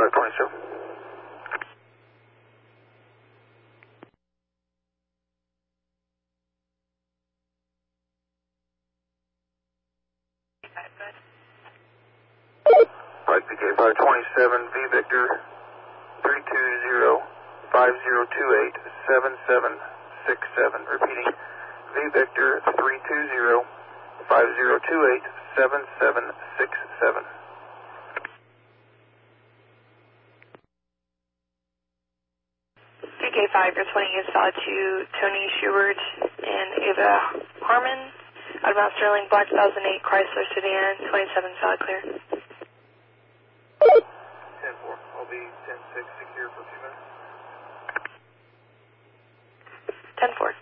Pilot 27. Flight PK 527, V Victor 320-5028-7767. Repeating, V Victor 320-5028-7767. PK5, your 20 is valid to Tony Schubert and Ava Harmon. Outbound Sterling, Black 2008 Chrysler Sedan, 27 solid clear. 10-4, I'll be 10-6 secure for a few minutes. 10-4.